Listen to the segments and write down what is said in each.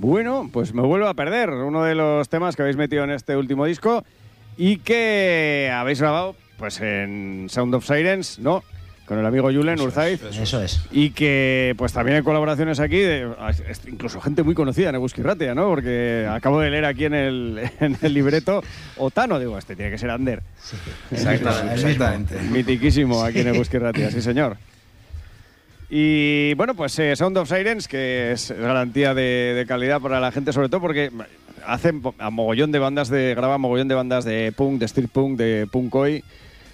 Bueno, pues me vuelvo a perder uno de los temas que habéis metido en este último disco y que habéis grabado pues en Sound of Sirens, ¿no? Con el amigo Julen Urzaiz. Eso es. Y que pues también hay colaboraciones aquí, incluso gente muy conocida en Eguski Ratia, ¿no? Porque acabo de leer aquí en el libreto Otano, digo, este tiene que ser Ander. Sí. Exactamente. Mitiquísimo aquí en Eguski Ratia, sí señor. Y bueno, pues Sound of Sirens, que es garantía de calidad para la gente, sobre todo porque hacen a mogollón de bandas graba mogollón de bandas de punk, de street punk, de punk oi.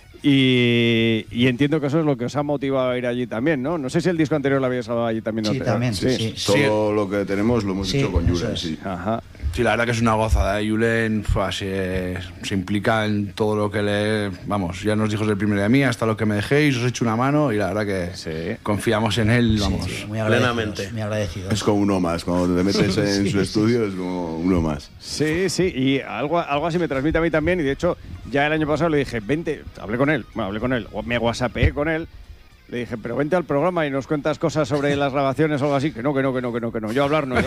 Y entiendo que eso es lo que os ha motivado a ir allí también, ¿no? No sé si el disco anterior lo habíais grabado allí también. Sí, también, sí. Todo lo que tenemos lo hemos hecho con Julen, sí. Ajá. Sí, la verdad que es una gozada, ¿eh? Julen se implica en todo lo que le... Vamos, ya nos dijo desde el primer día de mí, hasta lo que me dejéis, os echo una mano y la verdad que confiamos en él, vamos. Sí, muy agradecidos, muy agradecidos. Es como uno más, cuando te metes en su estudio es como uno más. Sí, y algo así me transmite a mí también, y de hecho ya el año pasado le dije, vente, hablé con él, me whatsappeé con él. Le dije, pero vente al programa y nos cuentas cosas sobre las grabaciones o algo así. Que no. Yo hablar no.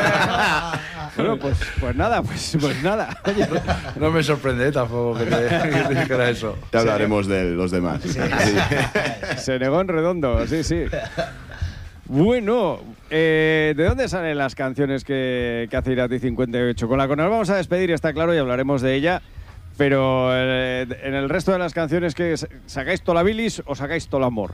Bueno, pues nada. Oye. No me sorprende tampoco que te dijera eso. Ya hablaremos de los demás. Sí. Se negó en redondo, sí. Bueno, ¿de dónde salen las canciones que hace Irati 58? Con la que nos vamos a despedir, está claro, y hablaremos de ella. Pero en el resto de las canciones, que ¿sacáis toda la bilis o sacáis todo el amor?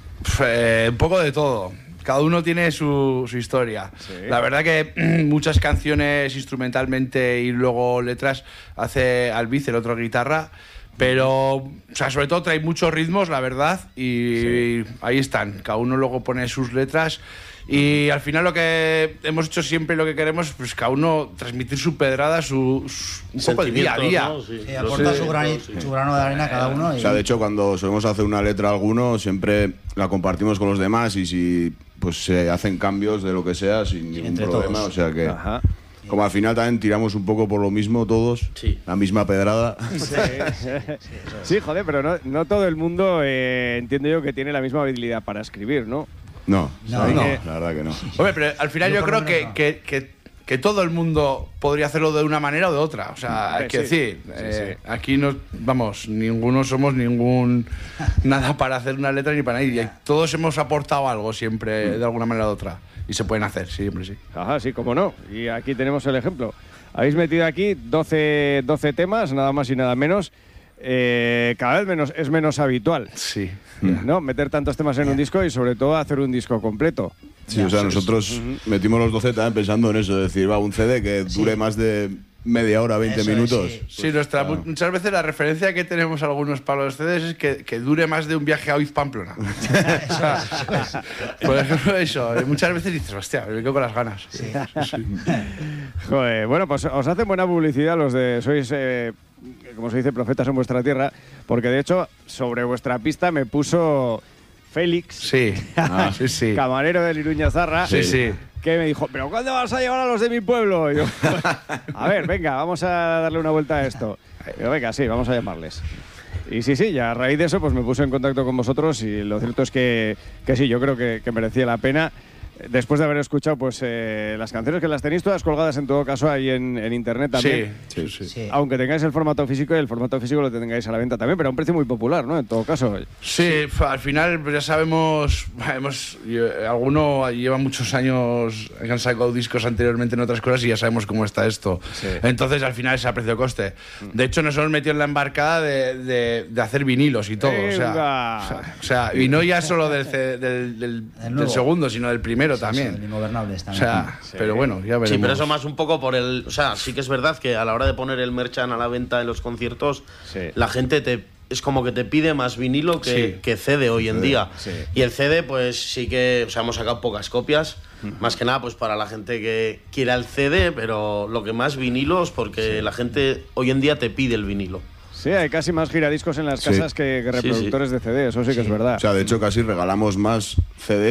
Un poco de todo. Cada uno tiene su historia. Sí. La verdad que muchas canciones instrumentalmente y luego letras hace Albiz, el otro guitarra. Pero, o sea, sobre todo trae muchos ritmos, la verdad, y ahí están. Cada uno luego pone sus letras. Y al final lo que hemos hecho siempre, lo que queremos, pues cada uno transmitir su pedrada, un poco el día a día. ¿no? Sí, aporta su grano de arena cada uno. O sea, de hecho, cuando solemos hacer una letra a alguno, siempre la compartimos con los demás y si pues se hacen cambios de lo que sea sin ningún problema. Todos. O sea que... Ajá. Como al final también tiramos un poco por lo mismo todos, la misma pedrada. Sí, joder, pero no todo el mundo entiendo yo que tiene la misma habilidad para escribir, ¿no? No, la verdad que no. Hombre, pero al final yo creo que todo el mundo podría hacerlo de una manera o de otra. O sea, hay que decir, aquí no, vamos, ninguno somos nada para hacer una letra ni para nadie. Todos hemos aportado algo siempre de alguna manera u otra. Y se pueden hacer, siempre sí. Ajá, sí, cómo no. Y aquí tenemos el ejemplo. Habéis metido aquí 12 temas, nada más y nada menos. Cada vez es menos habitual. Sí. ¿No? Meter tantos temas en un disco y sobre todo hacer un disco completo. Sí, o sea, nosotros metimos los 12 también pensando en eso, es decir, un CD que dure más de media hora, 20 minutos. Sí, muchas veces la referencia que tenemos algunos para los CDs es que dure más de un viaje a Oiz-Pamplona. Por ejemplo, eso. Muchas veces dices, hostia, me quedo con las ganas. Sí. Joder, bueno, pues os hacen buena publicidad los de... Sois, como se dice, profetas en vuestra tierra, porque de hecho, sobre vuestra pista me puso Félix, sí, camarero del Iruña Zarra, sí. Que me dijo, ¿pero cuándo vas a llevar a los de mi pueblo? Y yo, a ver, venga, vamos a darle una vuelta a esto. Y yo, venga, sí, vamos a llamarles. Y sí, ya a raíz de eso pues me puse en contacto con vosotros y lo cierto es que sí, yo creo que merecía la pena. Después de haber escuchado pues las canciones, que las tenéis todas colgadas en todo caso ahí en internet también. Sí. Aunque tengáis el formato físico, y el formato físico lo tengáis a la venta también, pero a un precio muy popular, ¿no? En todo caso. Sí, al final pues ya sabemos, alguno lleva muchos años, han sacado discos anteriormente en otras cosas y ya sabemos cómo está esto. Sí. Entonces al final es a precio-coste. De hecho nos hemos metido en la embarcada de hacer vinilos y todo. O sea, y no ya solo del segundo, sino del primero. También. Sí, Ingobernables también. O sea, pero bueno, ya veremos. Sí, pero eso más un poco por el... O sea, sí que es verdad que a la hora de poner el merchan a la venta en los conciertos, la gente es como que te pide más vinilo que CD hoy en día. Sí. Y el CD, pues sí que... O sea, hemos sacado pocas copias, más que nada pues para la gente que quiera el CD, pero lo que más vinilos, porque la gente hoy en día te pide el vinilo. Sí, hay casi más giradiscos en las casas que reproductores de CD, eso sí que es verdad. O sea, de hecho casi regalamos más CD